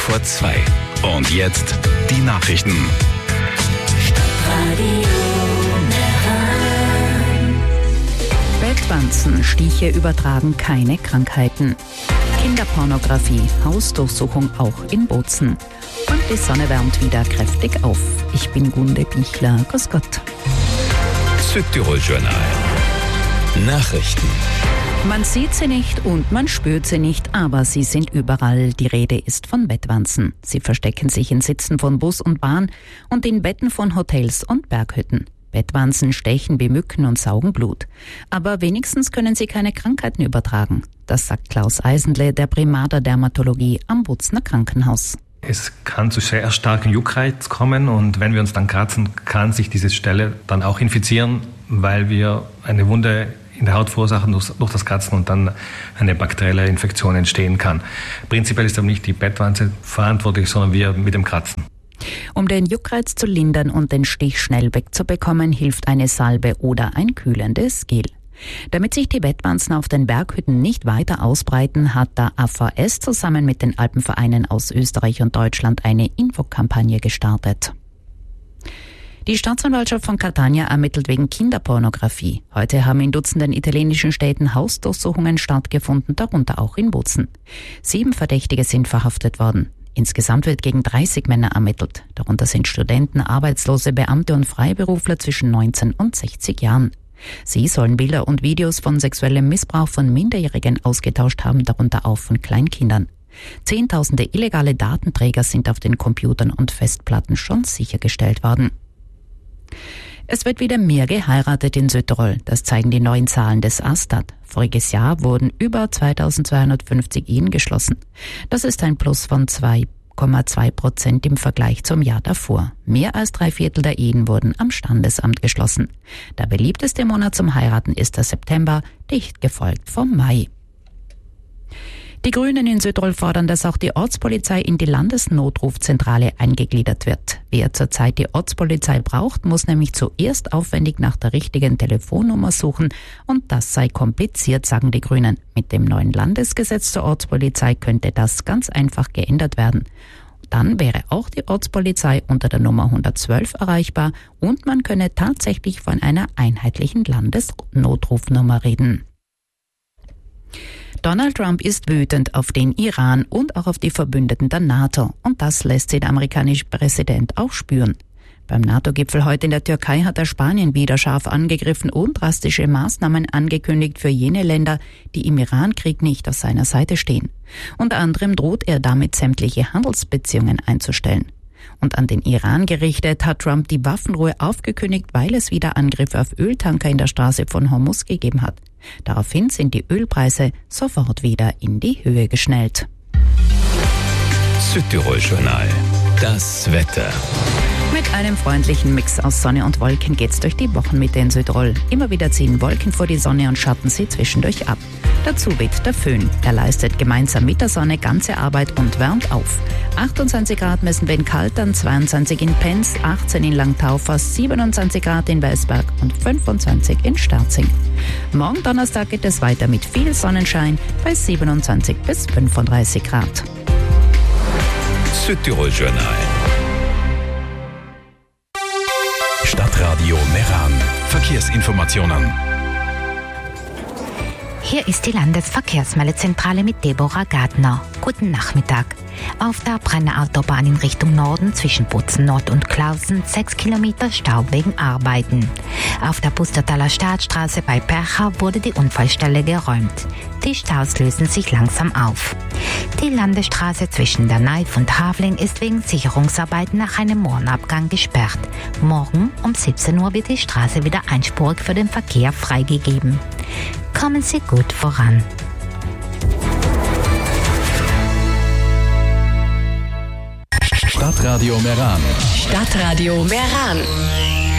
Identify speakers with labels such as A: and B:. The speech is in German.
A: 2. Und jetzt die Nachrichten.
B: Bettwanzen, Stiche übertragen keine Krankheiten. Kinderpornografie, Hausdurchsuchung auch in Bozen. Und die Sonne wärmt wieder kräftig auf. Ich bin Gunde Bichler. Grüß Gott.
A: Südtirol-Journal. Nachrichten.
B: Man sieht sie nicht und man spürt sie nicht, aber sie sind überall. Die Rede ist von Bettwanzen. Sie verstecken sich in Sitzen von Bus und Bahn und in Betten von Hotels und Berghütten. Bettwanzen stechen wie Mücken und saugen Blut. Aber wenigstens können sie keine Krankheiten übertragen. Das sagt Klaus Eisenle, der Primar der Dermatologie am Bozner Krankenhaus.
C: Es kann zu sehr starken Juckreiz kommen und wenn wir uns dann kratzen, kann sich diese Stelle dann auch infizieren, weil wir eine Wunde in der Haut verursachen durch das Kratzen und dann eine bakterielle Infektion entstehen kann. Prinzipiell ist aber nicht die Bettwanze verantwortlich, sondern wir mit dem Kratzen.
B: Um den Juckreiz zu lindern und den Stich schnell wegzubekommen, hilft eine Salbe oder ein kühlendes Gel. Damit sich die Bettwanzen auf den Berghütten nicht weiter ausbreiten, hat der AVS zusammen mit den Alpenvereinen aus Österreich und Deutschland eine Infokampagne gestartet. Die Staatsanwaltschaft von Catania ermittelt wegen Kinderpornografie. Heute haben in Dutzenden italienischen Städten Hausdurchsuchungen stattgefunden, darunter auch in Bozen. 7 Verdächtige sind verhaftet worden. Insgesamt wird gegen 30 Männer ermittelt. Darunter sind Studenten, Arbeitslose, Beamte und Freiberufler zwischen 19 und 60 Jahren. Sie sollen Bilder und Videos von sexuellem Missbrauch von Minderjährigen ausgetauscht haben, darunter auch von Kleinkindern. Zehntausende illegale Datenträger sind auf den Computern und Festplatten schon sichergestellt worden. Es wird wieder mehr geheiratet in Südtirol. Das zeigen die neuen Zahlen des Astat. Voriges Jahr wurden über 2250 Ehen geschlossen. Das ist ein Plus von 2,2% im Vergleich zum Jahr davor. Mehr als 3/4 der Ehen wurden am Standesamt geschlossen. Der beliebteste Monat zum Heiraten ist der September, dicht gefolgt vom Mai. Die Grünen in Südtirol fordern, dass auch die Ortspolizei in die Landesnotrufzentrale eingegliedert wird. Wer zurzeit die Ortspolizei braucht, muss nämlich zuerst aufwendig nach der richtigen Telefonnummer suchen und das sei kompliziert, sagen die Grünen. Mit dem neuen Landesgesetz zur Ortspolizei könnte das ganz einfach geändert werden. Dann wäre auch die Ortspolizei unter der Nummer 112 erreichbar und man könne tatsächlich von einer einheitlichen Landesnotrufnummer reden. Donald Trump ist wütend auf den Iran und auch auf die Verbündeten der NATO. Und das lässt sich der amerikanische Präsident auch spüren. Beim NATO-Gipfel heute in der Türkei hat er Spanien wieder scharf angegriffen und drastische Maßnahmen angekündigt für jene Länder, die im Iran-Krieg nicht auf seiner Seite stehen. Unter anderem droht er damit, sämtliche Handelsbeziehungen einzustellen. Und an den Iran gerichtet hat Trump die Waffenruhe aufgekündigt, weil es wieder Angriffe auf Öltanker in der Straße von Hormuz gegeben hat. Daraufhin sind die Ölpreise sofort wieder in die Höhe geschnellt.
A: Südtirol-Journal. Das Wetter.
B: Mit einem freundlichen Mix aus Sonne und Wolken geht's durch die Wochenmitte in Südtirol. Immer wieder ziehen Wolken vor die Sonne und schatten sie zwischendurch ab. Dazu weht der Föhn. Er leistet gemeinsam mit der Sonne ganze Arbeit und wärmt auf. 28 Grad messen wir in Kaltern, 22 in Penz, 18 in Langtaufer, 27 Grad in Weißberg und 25 in Sterzing. Morgen Donnerstag geht es weiter mit viel Sonnenschein bei 27 bis 35 Grad.
A: Südtirol-Journal. Stadtradio Meran. Verkehrsinformationen.
D: Hier ist die Landesverkehrsmeldezentrale mit Deborah Gardner. Guten Nachmittag. Auf der Brenner Autobahn in Richtung Norden zwischen Bozen Nord und Klausen 6 Kilometer Stau wegen Arbeiten. Auf der Pustertaler Staatsstraße bei Percha wurde die Unfallstelle geräumt. Die Staus lösen sich langsam auf. Die Landesstraße zwischen der Neif und Havling ist wegen Sicherungsarbeiten nach einem Mohrenabgang gesperrt. Morgen um 17 Uhr wird die Straße wieder einspurig für den Verkehr freigegeben. Kommen Sie gut voran.
A: Stadtradio Meran.
E: Stadtradio Meran.